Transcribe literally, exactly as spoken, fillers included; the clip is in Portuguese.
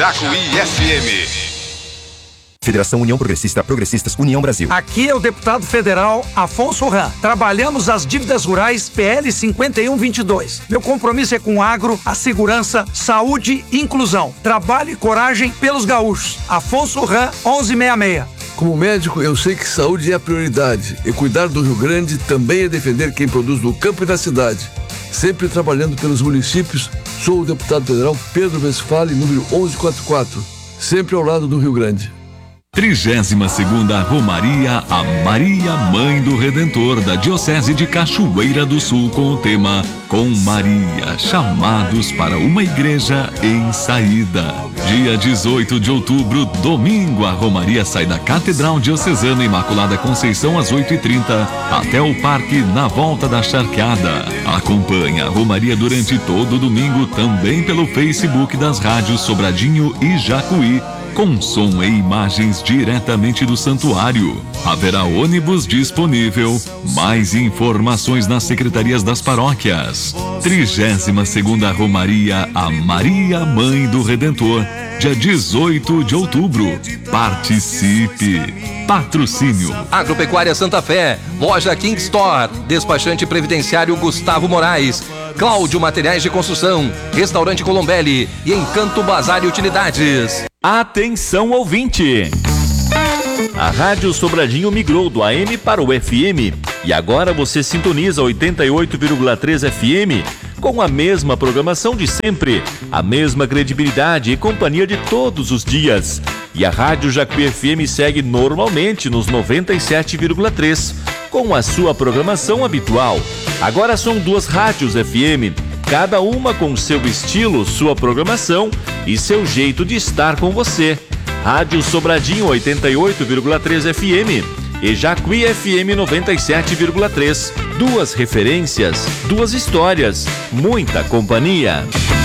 Jacuí F M. Federação União Progressista, Progressistas, União Brasil. Aqui é o deputado federal Afonso Ram. Trabalhamos as dívidas rurais P L cinquenta e um vinte e dois. Meu compromisso é com o agro, a segurança, saúde e inclusão. Trabalho e coragem pelos gaúchos. Afonso Ram, onze sessenta e seis. Como médico, eu sei que saúde é a prioridade. E cuidar do Rio Grande também é defender quem produz no campo e na cidade. Sempre trabalhando pelos municípios, sou o deputado federal Pedro Westphalen, número onze quarenta e quatro. Sempre ao lado do Rio Grande. trigésima segunda Romaria a Maria Mãe do Redentor da Diocese de Cachoeira do Sul com o tema Com Maria, chamados para uma igreja em saída. Dia dezoito de outubro, domingo, a Romaria sai da Catedral Diocesana Imaculada Conceição às oito e trinta até o Parque na Volta da Charqueada. Acompanhe a Romaria durante todo o domingo também pelo Facebook das rádios Sobradinho e Jacuí, com som e imagens diretamente do santuário. Haverá ônibus disponível. Mais informações nas secretarias das paróquias. trigésima segunda Romaria a Maria Mãe do Redentor, dia dezoito de outubro. Participe. Patrocínio Agropecuária Santa Fé, Loja King Store, Despachante Previdenciário Gustavo Moraes, Cláudio Materiais de Construção, Restaurante Colombelli e Encanto Bazar e Utilidades. Atenção, ouvinte! A Rádio Sobradinho migrou do A M para o F M e agora você sintoniza oitenta e oito vírgula três F M com a mesma programação de sempre, a mesma credibilidade e companhia de todos os dias. E a Rádio Jacuí F M segue normalmente nos noventa e sete vírgula três com a sua programação habitual. Agora são duas rádios F M, cada uma com seu estilo, sua programação e seu jeito de estar com você. Rádio Sobradinho oitenta e oito vírgula três F M e Jacuí F M noventa e sete vírgula três. Duas referências, duas histórias, muita companhia.